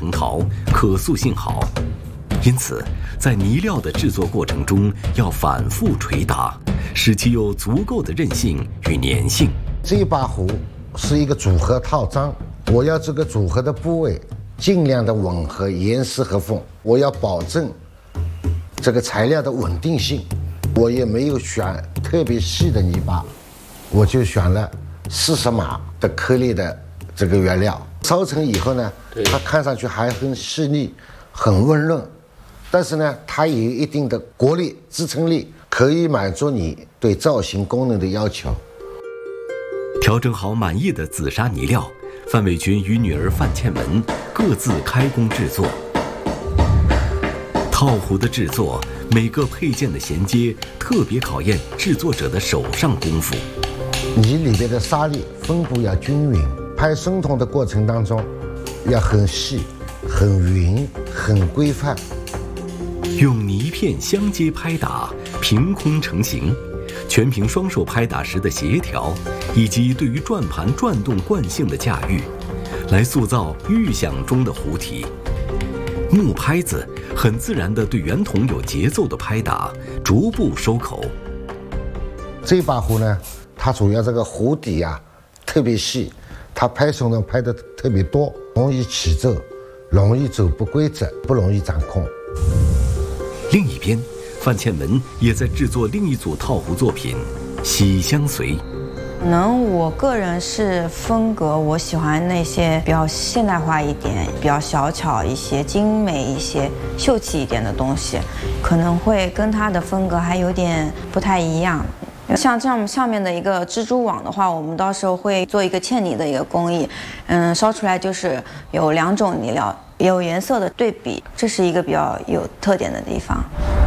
成陶，可塑性好，因此在泥料的制作过程中要反复捶打，使其有足够的韧性与粘性。 这把壶是一个组合套装，我要这个组合的部位尽量的吻合严丝合缝，我要保证这个材料的稳定性。我也没有选特别细的泥巴，我就选了40码的颗粒的这个原料。烧成以后呢，它看上去还很细腻，很温润，但是呢，它也有一定的国力支撑力，可以满足你对造型功能的要求。 调整好满意的紫砂泥料，范伟群与女儿范倩文各自开工制作。套壶的制作，每个配件的衔接，特别考验制作者的手上功夫。 泥里边的沙粒分布要均匀，拍生铜的过程当中，要很细、很匀、很规范。 用泥片相接拍打，凭空成型，全凭双手拍打时的协调，以及对于转盘转动惯性的驾驭，来塑造预想中的壶体。木拍子很自然地对圆筒有节奏的拍打，逐步收口。 这把壶呢，它主要这个壶底啊特别细，它拍生铜拍的特别多，容易起皱，容易走不规则，不容易掌控。 另一边，范倩文也在制作另一组套壶作品《喜相随》。 可能我个人是风格，我喜欢那些比较现代化一点、比较小巧一些、精美一些、秀气一点的东西，可能会跟它的风格还有点不太一样。像这样上面的一个蜘蛛网的话，我们到时候会做一个嵌泥的一个工艺，烧出来就是有2种泥料，有颜色的对比，这是一个比较有特点的地方。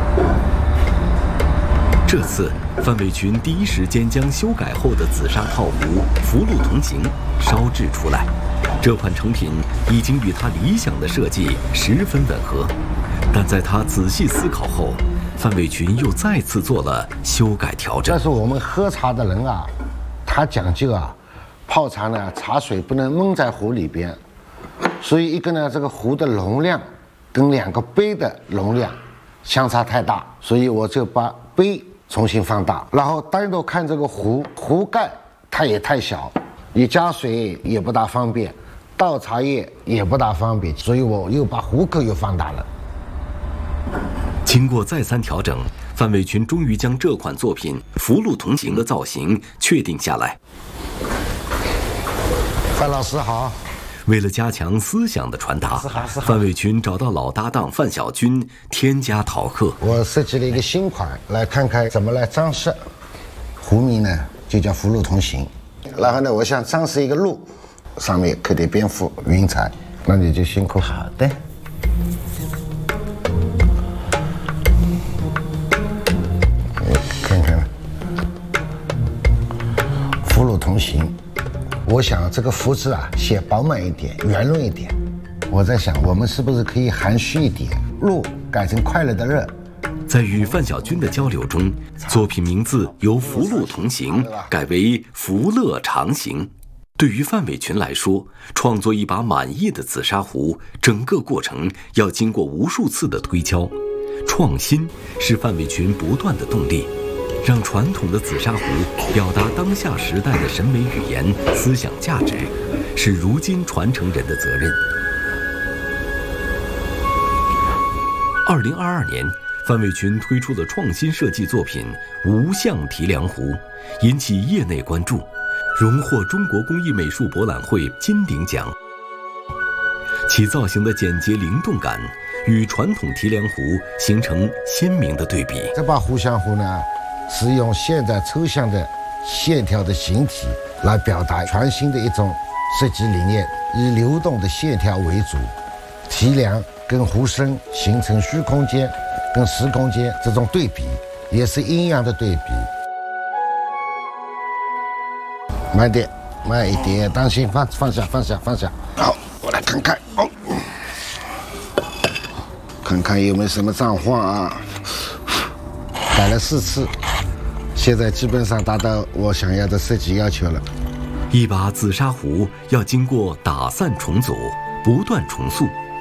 这次范伟群第一时间将修改后的紫砂套壶福禄同形烧制出来，这款成品已经与他理想的设计十分吻合，但在他仔细思考后，范伟群又再次做了修改调整。 但是我们喝茶的人啊，他讲究啊，泡茶呢，茶水不能闷在壶里边，所以一个呢，这个壶的容量跟2个杯的容量相差太大，所以我就把杯重新放大，然后单独看这个壶盖它也太小，你加水也不大方便，倒茶叶也不大方便，所以我又把壶口又放大了。 经过再三调整，范伟群终于将这款作品福禄同形的造型确定下来。 范老师好。 为了加强思想的传达，范伟群找到老搭档范小军添加陶刻。 我设计了一个新款，来看看怎么来装饰。壶名呢就叫福禄同形，然后呢，我想装饰一个鹿，上面刻点蝙蝠、云彩。那你就辛苦。好的。看看，福禄同形。我想这个福字啊，写饱满一点，圆润一点。我在想，我们是不是可以含蓄一点，禄改成快乐的乐。 在与范小军的交流中，作品名字由福禄同形改为福乐长形。对于范伟群来说，创作一把满意的紫砂壶，整个过程要经过无数次的推敲，创新是范伟群不断的动力。让传统的紫砂壶表达当下时代的审美语言、思想价值，是如今传承人的责任。2022年，范伟群推出的创新设计作品无相提梁壶，引起业内关注，荣获中国工艺美术博览会金鼎奖。其造型的简洁灵动感与传统提梁壶形成鲜明的对比。 这把壶香壶呢，是用现代抽象的线条的形体来表达全新的一种设计理念，以流动的线条为主，提梁跟壶身形成虚空间跟实空间这种对比，也是阴阳的对比。慢点，慢一点，当心放下。好，我来看看哦，看看有没有什么脏话啊。改了4次，现在基本上达到我想要的设计要求了。 一把紫砂壶要经过打散重组，不断重塑，